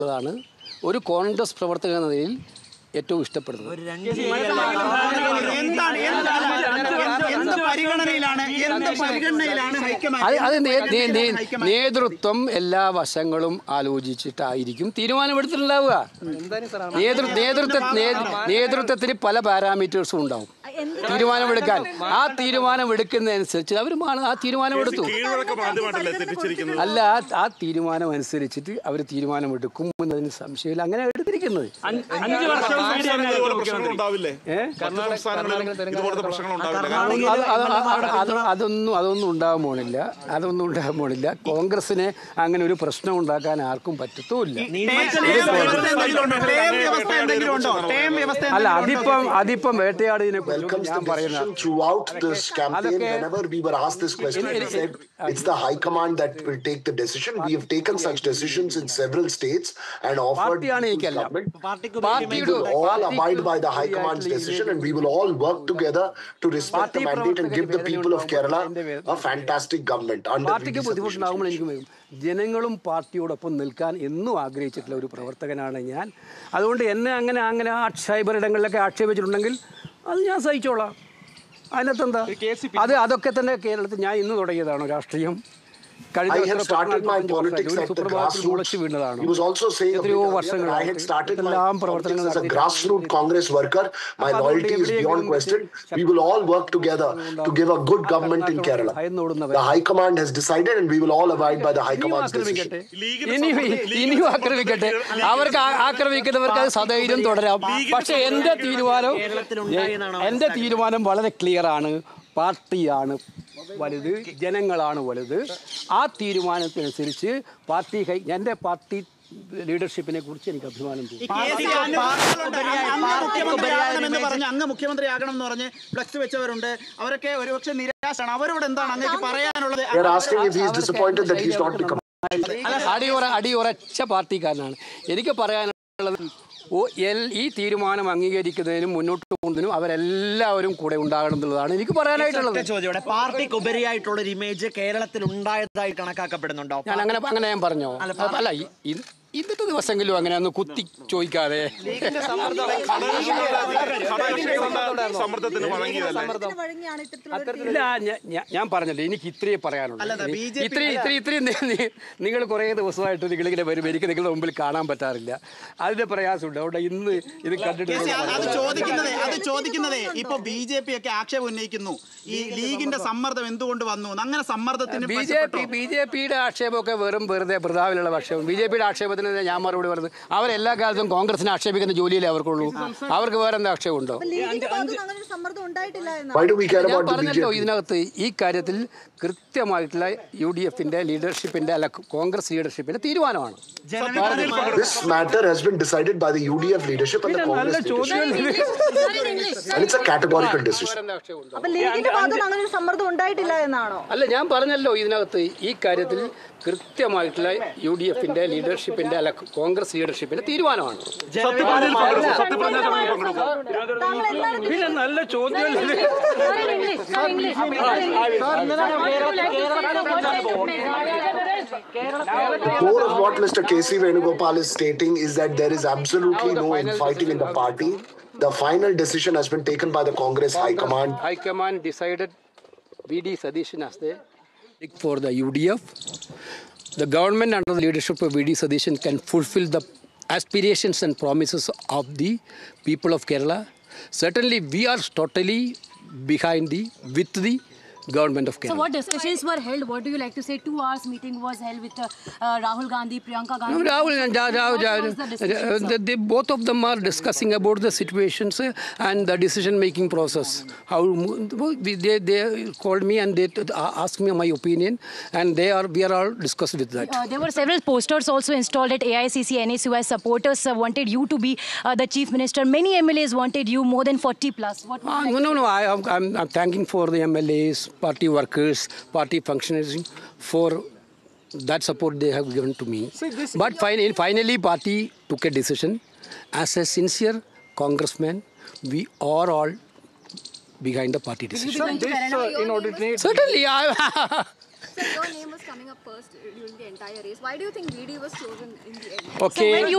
ാണ് ഒരു കോൺഗ്രസ് പ്രവർത്തകൻ എന്ന നിലയിൽ ഏറ്റവും ഇഷ്ടപ്പെടുന്നത്. അത് നേതൃത്വം എല്ലാ വശങ്ങളും ആലോചിച്ചിട്ടായിരിക്കും തീരുമാനമെടുത്തിട്ടുണ്ടാവുക. നേതൃത്വത്തിന് പല പാരാമീറ്റേഴ്സും ഉണ്ടാവും തീരുമാനമെടുക്കാൻ. ആ തീരുമാനമെടുക്കുന്നതനുസരിച്ച് അവർ ആ തീരുമാനമെടുത്തു. അല്ല, ആ തീരുമാനം അനുസരിച്ചിട്ട് അവർ തീരുമാനമെടുക്കും എന്നതിന് സംശയമില്ല. അങ്ങനെ എടുത്തിരിക്കുന്നത്. അതൊന്നും ഉണ്ടാകാൻ പോണില്ല. കോൺഗ്രസിനെ അങ്ങനെ ഒരു പ്രശ്നം ഉണ്ടാക്കാൻ ആർക്കും പറ്റത്തുമില്ല. അല്ല, അതിപ്പം വേട്ടയാടിനെ throughout this campaign, whenever we were asked this question, we said it's the High Command that will take the decision. We have taken such decisions in several states and offered government. We will all abide by the High Command's decision, and we will all work together to respect the mandate and give the people of Kerala a fantastic government. ജനങ്ങളും പാർട്ടിയോടൊപ്പം നിൽക്കാൻ എന്നും ആഗ്രഹിച്ചിട്ടുള്ള ഒരു പ്രവർത്തകനാണ് ഞാൻ. അതുകൊണ്ട് എന്നെ അങ്ങനെ ആക്ഷേപരിടങ്ങളിലൊക്കെ ആക്ഷേപിച്ചിട്ടുണ്ടെങ്കിൽ അത് ഞാൻ സഹിച്ചോളാം. അതിനകത്തെന്താ? അതൊക്കെ തന്നെ കേരളത്തിൽ ഞാൻ ഇന്ന് തുടങ്ങിയതാണോ രാഷ്ട്രീയം? I had started my politics at the grassroots. He was also saying that I had started my politics as a grassroots Congress worker. My loyalty is beyond question. We will all work together to give a good government in Kerala. The High Command has decided, and we will all abide by the High Command's decision. ഇനിയും ആക്രമിക്കട്ടെ. ആക്രമിക്കുന്നവർക്ക് സധൈര്യം തുടരാം. പക്ഷെ എൻ്റെ തീരുമാനം വളരെ clear ആണ്. പാർട്ടിയാണ് വലുത്, ജനങ്ങളാണ് വലുത്. ആ തീരുമാനത്തിനനുസരിച്ച് എൻ്റെ പാർട്ടി ലീഡർഷിപ്പിനെ കുറിച്ച് എനിക്ക് അഭിമാനം തോന്നുന്നു. അങ്ങ് മുഖ്യമന്ത്രിയാകണം എന്ന് പറഞ്ഞ് ഫ്ലക്സ് വെച്ചവരുണ്ട്. അവരൊക്കെ ഒരുപക്ഷെ നിരാശാണ്. അവരോട് എന്താണ് അങ്ങേക്ക് പറയാനുള്ളത്? അടിയുറച്ച പാർട്ടിക്കാരനാണ്. എനിക്ക് പറയാനുള്ളത്, ഈ തീരുമാനം അംഗീകരിക്കുന്നതിനും മുന്നോട്ട് പോകുന്നതിനും അവരെല്ലാവരും കൂടെ ഉണ്ടാകണം എന്നുള്ളതാണ് എനിക്ക് പറയാനായിട്ടുള്ളത്. പാർട്ടിക്ക് ഉപരിയായിട്ടുള്ള ഒരു ഇമേജ് കേരളത്തിൽ ഉണ്ടായതായി കണക്കാക്കപ്പെടുന്നുണ്ടോ? ഞാൻ പറഞ്ഞോ? അല്ല, ഇന്നത്തെ ദിവസമെങ്കിലും അങ്ങനെ ഒന്ന് കുത്തി ചോദിക്കാതെ. ഞാൻ പറഞ്ഞല്ലോ, എനിക്ക് ഇത്രയേ പറയാനുള്ളൂ. ഇത്രയും നിങ്ങൾ കുറേ ദിവസമായിട്ട് നിങ്ങളിങ്ങനെ വരും, എനിക്ക് നിങ്ങളുടെ മുമ്പിൽ കാണാൻ പറ്റാറില്ല. അതിന്റെ പ്രയാസമുണ്ട്. അതുകൊണ്ട് ഇന്ന് ഇത് കണ്ടിട്ട് ചോദിക്കുന്നതേ ഇപ്പൊ BJP ഒക്കെ ആക്ഷേപം ഉന്നയിക്കുന്നു. ഈ ലീഗിന്റെ സമ്മർദ്ദം എന്തുകൊണ്ട് വന്നു? അങ്ങനെ സമ്മർദ്ദത്തിന് BJPയുടെ ആക്ഷേപമൊക്കെ വെറുതെ വൃഥാവിലുള്ള ആക്ഷേപം. BJPയുടെ ആക്ഷേപത്തിന് ഞാൻ മറുപടി പറയുന്നത്, അവരെല്ലാ കാലത്തും കോൺഗ്രസിനെ ആക്ഷേപിക്കുന്ന ജോലിയിലേ അവർക്കുള്ളൂ. അവർക്ക് വേറെ എന്താ ആക്ഷേപമുണ്ടോ? പറഞ്ഞല്ലോ, ഇതിനകത്ത് ഈ കാര്യത്തിൽ കൃത്യമായിട്ടുള്ള UDFന്റെ ലീഡർഷിപ്പിന്റെ അല്ല കോൺഗ്രസ് ലീഡർഷിപ്പിന്റെ തീരുമാനമാണ്. This matter has been decided by the UDF leadership and the Congress leadership. And it's a categorical decision. അല്ല, ഞാൻ പറഞ്ഞല്ലോ, ഇതിനകത്ത് ഈ കാര്യത്തിൽ കൃത്യമായിട്ടുള്ള UDFന്റെ ലീഡർഷിപ്പിന്റെ അല്ല കോൺഗ്രസ് ലീഡർഷിപ്പിന്റെ തീരുമാനമാണ്. പിന്നെ നല്ല ചോദ്യം. The core of what Mr. K.C. Venugopal is stating is that there is absolutely no infighting in the party. The final decision has been taken by the Congress High Command. High Command decided V.D. Sadishan as the for the UDF. The government under the leadership of V.D. Sadishan can fulfill the aspirations and promises of the people of Kerala. Certainly, we are totally with the government of Kerala. So what discussions were held? What do you like to say? 2 hours meeting was held with Rahul Gandhi, Priyanka Gandhi. No, Rahul, both of them are discussing about the situations and the decision-making process. How they called me and they asked me my opinion, and we are all discussed with that. There were several posters also installed at AICC, NSUS. Supporters wanted you to be the chief minister. Many MLAs wanted you, more than 40 plus. No. I'm thanking for the MLAs, party workers, party functionaries for that support they have given to me. But finally, party took a decision. As a sincere congressman, we are all behind the party decision. Certainly, So your name was coming up first during the entire race. Why do you think VD was chosen in the end? Okay. So when you